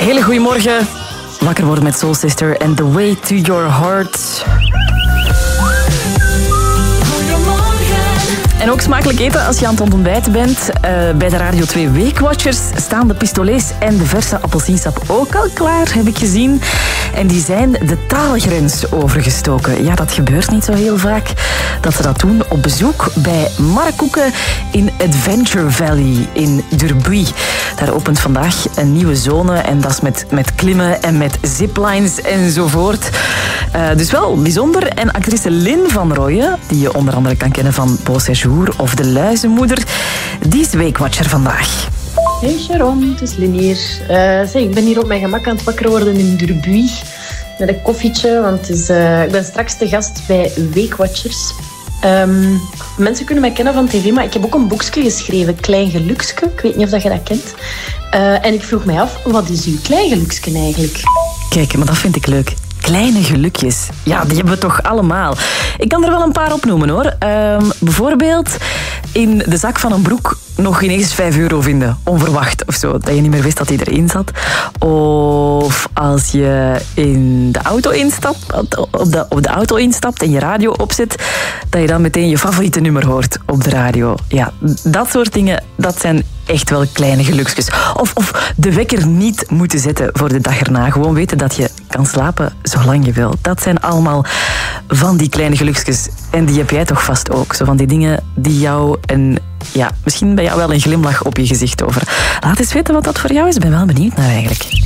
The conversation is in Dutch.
hele goede morgen. Wakker worden met Soul Sister en The Way to Your Heart. En ook smakelijk eten als je aan het ontbijten bent. Bij de Radio 2 Weekwatchers staan de pistolets en de verse appelsiensap ook al klaar, heb ik gezien. En die zijn de taalgrens overgestoken. Ja, dat gebeurt niet zo heel vaak dat ze dat doen. Op bezoek bij Markoeken in Adventure Valley in Durbuy. Daar opent vandaag een nieuwe zone en dat is met klimmen en met ziplines enzovoort. Dus wel bijzonder. En actrice Lynn van Rooyen, die je onder andere kan kennen van Beau Séjour of De Luizenmoeder, die is Weekwatcher vandaag. Hey Sharon, het is Lynn hier. Ik ben hier op mijn gemak aan het wakker worden in Durbuy met een koffietje, want ik ben straks te gast bij Weekwatchers. Mensen kunnen mij kennen van tv, maar ik heb ook een boekje geschreven, Klein Gelukske. Ik weet niet of je dat kent. En ik vroeg mij af, wat is uw klein gelukske eigenlijk? Kijk, maar dat vind ik leuk. Kleine gelukjes. Ja, die hebben we toch allemaal. Ik kan er wel een paar opnoemen, hoor. Bijvoorbeeld in de zak van een broek nog ineens €5 vinden. Onverwacht of zo. Dat je niet meer wist dat die erin zat. Of als je in de auto instapt, op de auto instapt en je radio opzet, dat je dan meteen je favoriete nummer hoort op de radio. Ja, dat soort dingen, dat zijn echt wel kleine gelukjes. Of de wekker niet moeten zetten voor de dag erna. Gewoon weten dat je kan slapen zolang je wil. Dat zijn allemaal van die kleine gelukjes. En die heb jij toch vast ook. Zo van die dingen die jou misschien bij jou wel een glimlach op je gezicht over. Laat eens weten wat dat voor jou is. Ik ben wel benieuwd naar eigenlijk.